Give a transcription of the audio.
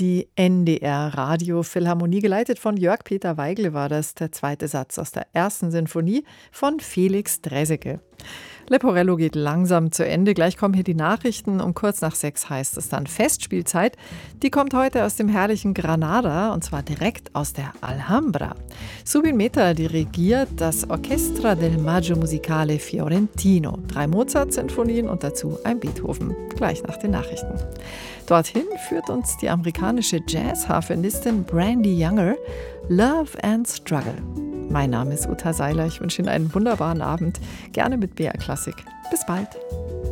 Die NDR Radiophilharmonie, geleitet von Jörg-Peter Weigl, war das der zweite Satz aus der ersten Sinfonie von Felix Draeseke. Leporello geht langsam zu Ende. Gleich kommen hier die Nachrichten. Um kurz nach 6 heißt es dann Festspielzeit. Die kommt heute aus dem herrlichen Granada und zwar direkt aus der Alhambra. Subin Mehta dirigiert das Orchestra del Maggio Musicale Fiorentino. 3 Mozart-Sinfonien und dazu ein Beethoven. Gleich nach den Nachrichten. Dorthin führt uns die amerikanische Jazz-Harfenistin Brandy Younger. Love and Struggle. Mein Name ist Uta Seiler. Ich wünsche Ihnen einen wunderbaren Abend. Gerne mit BR Klassik. Bis bald.